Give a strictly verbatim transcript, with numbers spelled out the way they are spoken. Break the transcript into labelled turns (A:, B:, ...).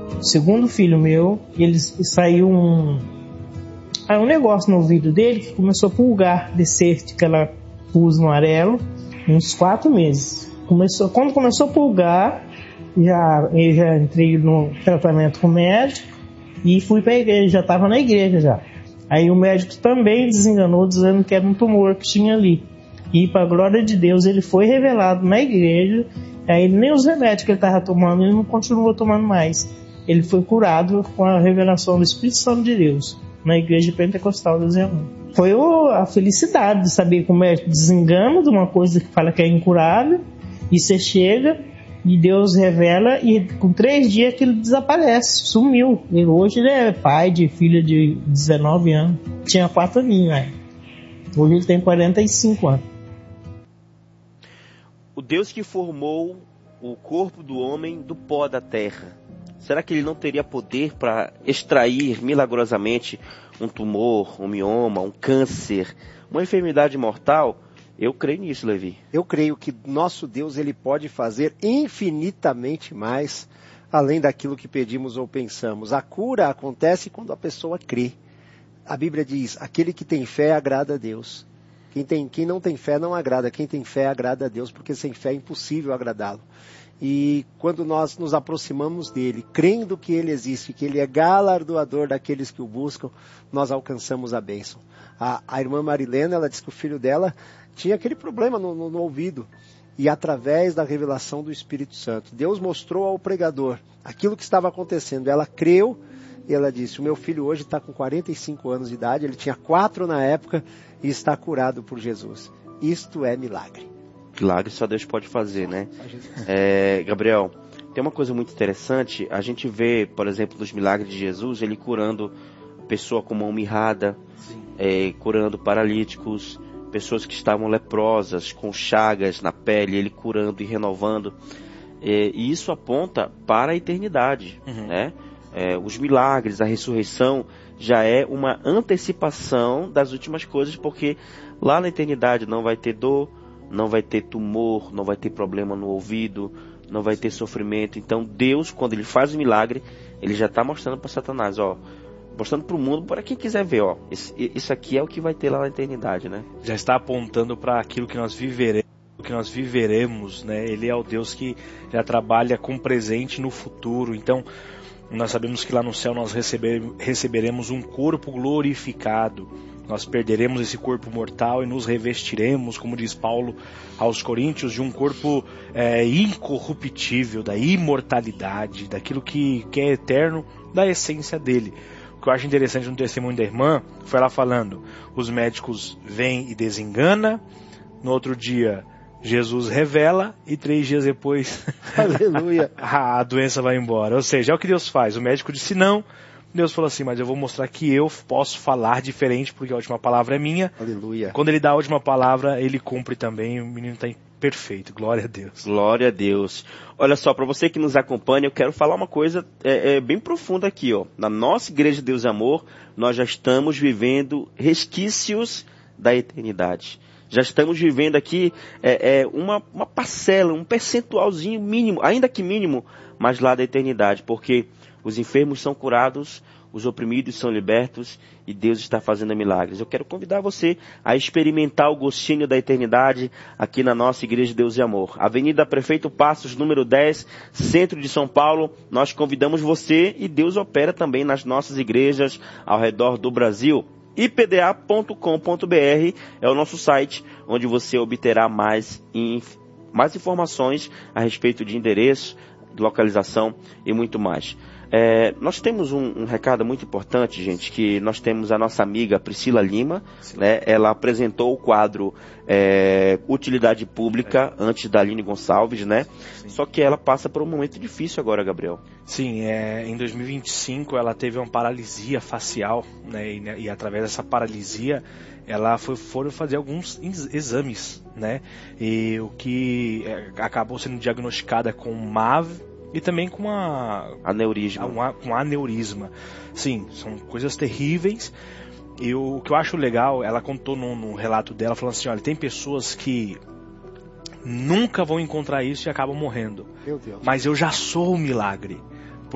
A: segundo filho meu, ele saiu um, um negócio no ouvido dele que começou a pulgar, descer de aquela pus no amarelo, uns quatro meses. Começou, quando começou a pulgar, já, eu já entrei no tratamento com o médico e fui para a igreja, já estava na igreja já. Aí o médico também desenganou, dizendo que era um tumor que tinha ali. E para a glória de Deus, ele foi revelado na igreja. Aí nem os remédios que ele estava tomando, ele não continuou tomando mais. Ele foi curado com a revelação do Espírito Santo de Deus, na igreja pentecostal do Zenon. Foi o, a felicidade de saber como é desengano de uma coisa que fala que é incurável, e você chega, e Deus revela, e com três dias aquilo desaparece, sumiu. E hoje ele é pai de filha de dezenove anos, tinha quatro aninhos, né? Hoje ele tem quarenta e cinco anos.
B: O Deus que formou o corpo do homem do pó da terra, será que ele não teria poder para extrair milagrosamente um tumor, um mioma, um câncer, uma enfermidade mortal? Eu creio nisso, Levi.
C: Eu creio que nosso Deus ele pode fazer infinitamente mais além daquilo que pedimos ou pensamos. A cura acontece quando a pessoa crê. A Bíblia diz, aquele que tem fé agrada a Deus. Quem, tem, quem não tem fé não agrada, quem tem fé agrada a Deus, porque sem fé é impossível agradá-lo. E quando nós nos aproximamos dele, crendo que ele existe, que ele é galardoador daqueles que o buscam, nós alcançamos a bênção. A, a irmã Marilena, ela disse que o filho dela tinha aquele problema no, no, no ouvido. E através da revelação do Espírito Santo, Deus mostrou ao pregador aquilo que estava acontecendo. Ela creu e ela disse, o meu filho hoje está com quarenta e cinco anos de idade, ele tinha quatro na época e está curado por Jesus. Isto é milagre.
B: Milagre só Deus pode fazer, né? É, Gabriel, tem uma coisa muito interessante. A gente vê, por exemplo, dos milagres de Jesus, ele curando pessoa com mão mirrada, é, curando paralíticos, pessoas que estavam leprosas, com chagas na pele, ele curando e renovando. É, e isso aponta para a eternidade, uhum. né? É, os milagres, a ressurreição já é uma antecipação das últimas coisas, porque lá na eternidade não vai ter dor, não vai ter tumor, não vai ter problema no ouvido, não vai ter sofrimento. Então Deus, quando ele faz o milagre, ele já está mostrando para Satanás, ó, mostrando para o mundo, para quem quiser ver, ó, esse, isso aqui é o que vai ter lá na eternidade, né?
D: Já está apontando para aquilo que nós viveremos, que nós viveremos, né? Ele é o Deus que já trabalha com presente no futuro. Então nós sabemos que lá no céu nós receber, receberemos um corpo glorificado. Nós perderemos esse corpo mortal e nos revestiremos, como diz Paulo aos Coríntios, de um corpo é, incorruptível, da imortalidade, daquilo que, que é eterno, da essência dele. O que eu acho interessante no testemunho da irmã, foi ela falando, os médicos vêm e desengana, no outro dia Jesus revela e três dias depois
C: Aleluia.
D: a, a doença vai embora. Ou seja, é o que Deus faz. O médico disse não, Deus falou assim, mas eu vou mostrar que eu posso falar diferente, porque a última palavra é minha.
C: Aleluia.
D: Quando ele dá a última palavra, ele cumpre também, o menino está perfeito. Glória a Deus.
B: Glória a Deus. Olha só, para você que nos acompanha, eu quero falar uma coisa é, é, bem profunda aqui, ó. Na nossa Igreja de Deus e Amor, nós já estamos vivendo resquícios da eternidade. Já estamos vivendo aqui é, é, uma, uma parcela, um percentualzinho mínimo, ainda que mínimo, mas lá da eternidade, porque os enfermos são curados, os oprimidos são libertos e Deus está fazendo milagres. Eu quero convidar você a experimentar o gostinho da eternidade aqui na nossa Igreja de Deus e Amor. Avenida Prefeito Passos, número dez, centro de São Paulo. Nós convidamos você e Deus opera também nas nossas igrejas ao redor do Brasil. I P D A ponto com ponto B R é o nosso site, onde você obterá mais, inf... mais informações a respeito de endereço, de localização e muito mais. É, nós temos um, um recado muito importante, gente, que nós temos a nossa amiga Priscila Lima, né? Ela apresentou o quadro é, Utilidade Pública é. antes da Aline Gonçalves, né? Sim. Só que ela passa por um momento difícil agora, Gabriel.
D: Sim, é, em dois mil e vinte e cinco ela teve uma paralisia facial, né? E, né, e através dessa paralisia ela foi foram fazer alguns exames, né? E o que é, acabou sendo diagnosticada com M A V e também com uma
B: aneurisma.
D: Uma, um aneurisma. Sim, são coisas terríveis. E o, o que eu acho legal, ela contou num, num relato dela, falando assim, olha, tem pessoas que nunca vão encontrar isso e acabam morrendo.
C: Meu Deus.
D: Mas eu já sou o milagre.